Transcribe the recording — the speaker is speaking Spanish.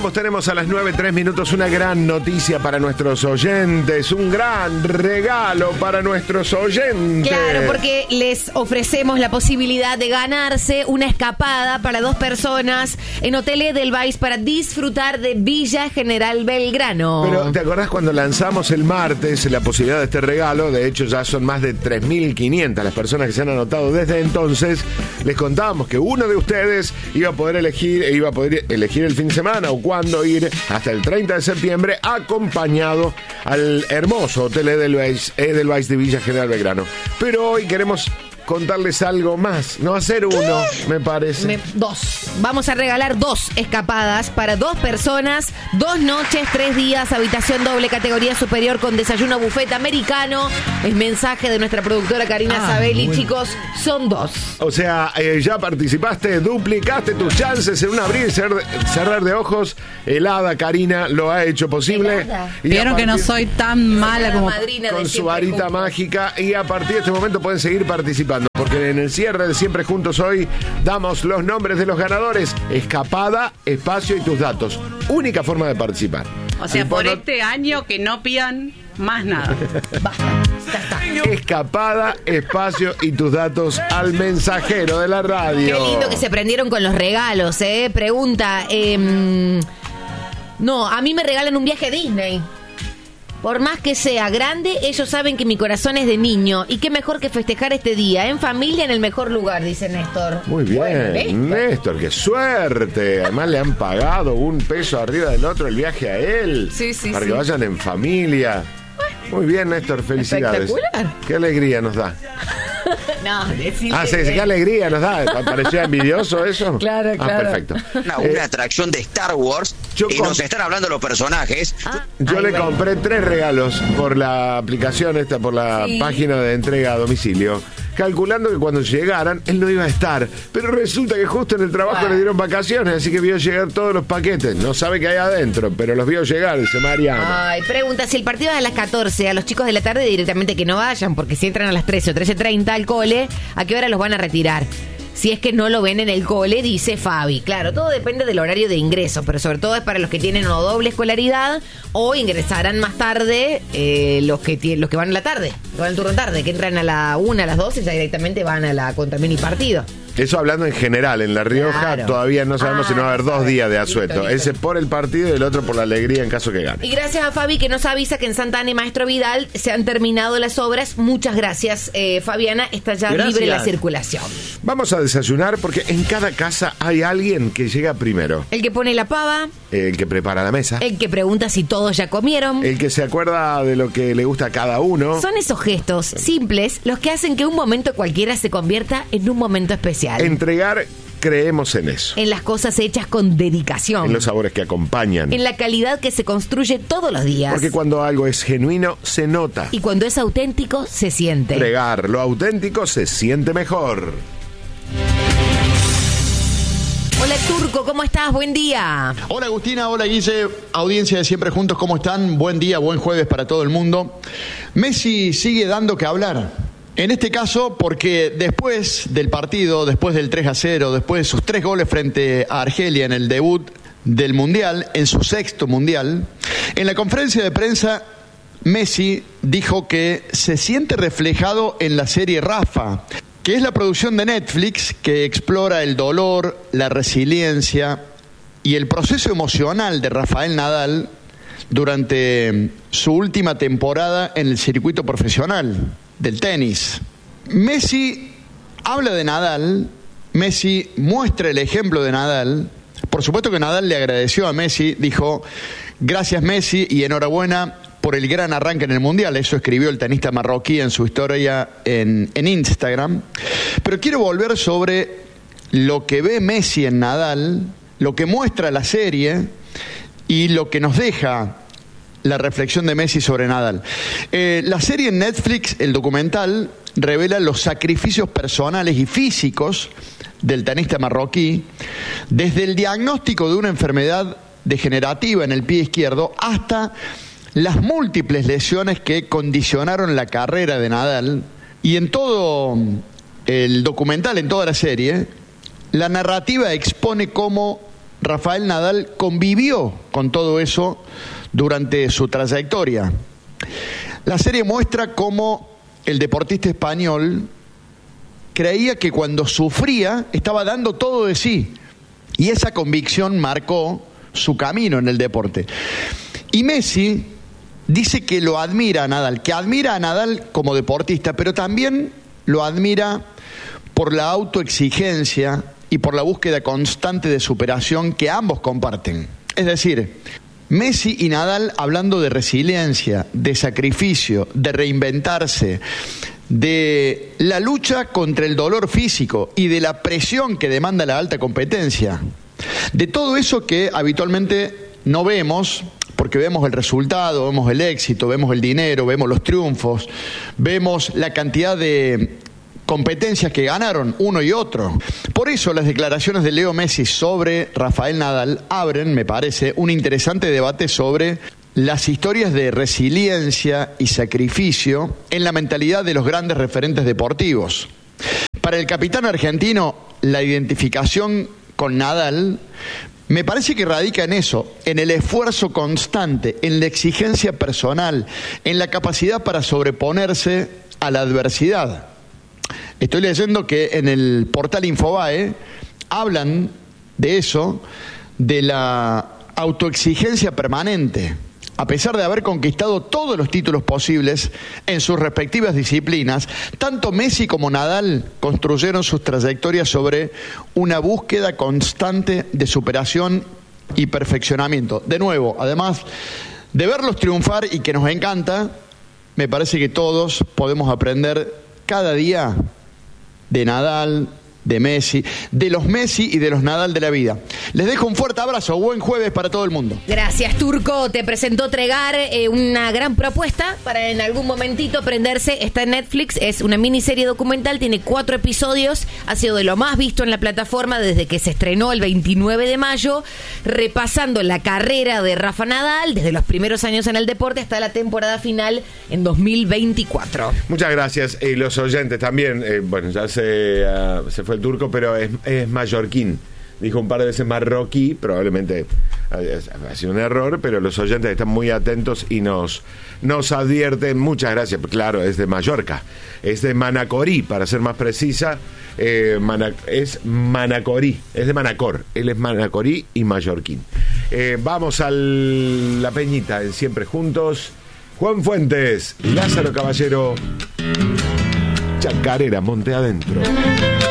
Tenemos a las 9:03 una gran noticia para nuestros oyentes, un gran regalo para nuestros oyentes. Claro, porque les ofrecemos la posibilidad de ganarse una escapada para 2 personas en Hotel Edelweiss para disfrutar de Villa General Belgrano. Pero ¿te acordás cuando lanzamos el martes la posibilidad de este regalo? De hecho ya son más de 3.500 las personas que se han anotado desde entonces. Les contábamos que uno de ustedes iba a poder elegir el fin de semana o cuándo ir hasta el 30 de septiembre acompañado al hermoso Hotel Edelweiss de Villa General Belgrano. Pero hoy queremos contarles algo más. No va a ser uno, me parece. 2. Vamos a regalar 2 escapadas para 2 personas, 2 noches, 3 días, habitación doble, categoría superior con desayuno buffet americano. Es mensaje de nuestra productora Karina Sabelli, bueno. Chicos, son 2. O sea, ya participaste, duplicaste tus chances en un abrir y cerrar de ojos. Helada Karina lo ha hecho posible. Vieron que no soy tan mala como con su varita mágica, y a partir de este momento pueden seguir participando. Porque en el cierre de Siempre Juntos hoy damos los nombres de los ganadores. Escapada, espacio y tus datos. Única forma de participar. O sea, por este año que no pidan más nada. Basta, ya está. Escapada, espacio y tus datos al mensajero de la radio. Qué lindo que se prendieron con los regalos, ¿eh? Pregunta, no, a mí me regalan un viaje a Disney. Por más que sea grande, ellos saben que mi corazón es de niño. Y qué mejor que festejar este día, en familia, en el mejor lugar, dice Néstor. Muy bien, bueno, Néstor, qué suerte. Además le han pagado un peso arriba del otro el viaje a él. Sí, para que vayan en familia. Muy bien, Néstor, felicidades. Espectacular. Qué alegría nos da. No, decirle. Sí, qué alegría nos da. ¿Parecía envidioso eso? Claro. Perfecto. Una atracción de Star Wars y nos están hablando los personajes. Yo le compré 3 regalos por la aplicación por la página de entrega a domicilio, calculando que cuando llegaran él no iba a estar, pero resulta que justo en el trabajo le dieron vacaciones, así que vio llegar todos los paquetes. No sabe qué hay adentro, pero los vio llegar, dice Mariana. Ay, pregunta, si el partido es a las 14, a los chicos de la tarde directamente que no vayan, porque si entran a las 13 o 13:30 al cole, ¿a qué hora los van a retirar? Si es que no lo ven en el cole, dice Fabi. Claro, todo depende del horario de ingreso, pero sobre todo es para los que tienen o doble escolaridad o ingresarán más tarde los que van a la tarde, que van al turno tarde, que entran a la 1, a las 12 y ya directamente van a la contra mini partido. Eso hablando en general, en La Rioja todavía no sabemos si no va a haber 2 días de asueto. Listo. Ese por el partido y el otro por la alegría en caso que gane. Y gracias a Fabi que nos avisa que en Santa Ana y Maestro Vidal se han terminado las obras. Muchas gracias, Fabiana, está ya libre la circulación. Vamos a desayunar porque en cada casa hay alguien que llega primero. El que pone la pava. El que prepara la mesa. El que pregunta si todos ya comieron. El que se acuerda de lo que le gusta a cada uno. Son esos gestos simples los que hacen que un momento cualquiera se convierta en un momento especial. Entregar, creemos en eso. En las cosas hechas con dedicación. En los sabores que acompañan. En la calidad que se construye todos los días. Porque cuando algo es genuino, se nota. Y cuando es auténtico, se siente. Entregar lo auténtico se siente mejor. Hola Turco, ¿cómo estás? Buen día. Hola Agustina, hola Guille, audiencia de Siempre Juntos, ¿cómo están? Buen día, buen jueves para todo el mundo. Messi sigue dando que hablar. En este caso, porque después del partido, después del 3-0, después de sus 3 goles frente a Argelia en el debut del Mundial, en su 6º Mundial, en la conferencia de prensa, Messi dijo que se siente reflejado en la serie Rafa, que es la producción de Netflix que explora el dolor, la resiliencia y el proceso emocional de Rafael Nadal durante su última temporada en el circuito profesional del tenis. Messi habla de Nadal, Messi muestra el ejemplo de Nadal. Por supuesto que Nadal le agradeció a Messi, dijo: gracias Messi y enhorabuena por el gran arranque en el Mundial. Eso escribió el tenista marroquí en su historia en Instagram. Pero quiero volver sobre lo que ve Messi en Nadal, lo que muestra la serie y lo que nos deja la reflexión de Messi sobre Nadal. La serie en Netflix, el documental, revela los sacrificios personales y físicos del tenista marroquí, desde el diagnóstico de una enfermedad degenerativa en el pie izquierdo hasta las múltiples lesiones que condicionaron la carrera de Nadal. Y en todo el documental, en toda la serie, la narrativa expone cómo Rafael Nadal convivió con todo eso durante su trayectoria. La serie muestra cómo el deportista español creía que cuando sufría estaba dando todo de sí, y esa convicción marcó su camino en el deporte. Y Messi dice que lo admira a Nadal, que admira a Nadal como deportista, pero también lo admira por la autoexigencia y por la búsqueda constante de superación que ambos comparten. Es decir, Messi y Nadal hablando de resiliencia, de sacrificio, de reinventarse, de la lucha contra el dolor físico y de la presión que demanda la alta competencia. De todo eso que habitualmente no vemos, porque vemos el resultado, vemos el éxito, vemos el dinero, vemos los triunfos, vemos la cantidad de competencias que ganaron uno y otro. Por eso las declaraciones de Leo Messi sobre Rafael Nadal abren, me parece, un interesante debate sobre las historias de resiliencia y sacrificio en la mentalidad de los grandes referentes deportivos. Para el capitán argentino, la identificación con Nadal me parece que radica en eso, en el esfuerzo constante, en la exigencia personal, en la capacidad para sobreponerse a la adversidad. Estoy leyendo que en el portal Infobae hablan de eso, de la autoexigencia permanente. A pesar de haber conquistado todos los títulos posibles en sus respectivas disciplinas, tanto Messi como Nadal construyeron sus trayectorias sobre una búsqueda constante de superación y perfeccionamiento. De nuevo, además de verlos triunfar y que nos encanta, me parece que todos podemos aprender cada día de Nadal, de Messi, de los Messi y de los Nadal de la vida. Les dejo un fuerte abrazo, buen jueves para todo el mundo. Gracias, Turco. Te presentó Tregar, una gran propuesta para en algún momentito prenderse. Está en Netflix, es una miniserie documental, tiene 4 episodios, ha sido de lo más visto en la plataforma desde que se estrenó el 29 de mayo, repasando la carrera de Rafa Nadal desde los primeros años en el deporte hasta la temporada final en 2024. Muchas gracias. Y los oyentes también, bueno, ya se fue el Turco, pero es mallorquín. Dijo un par de veces marroquí, probablemente ha sido un error, pero los oyentes están muy atentos y nos advierten. Muchas gracias. Claro, es de Mallorca, es de Manacorí, para ser más precisa. Es Manacorí, es de Manacor. Él es Manacorí y mallorquín. Vamos a la Peñita en Siempre Juntos. Juan Fuentes, Lázaro Caballero, Chacarera, Monte Adentro.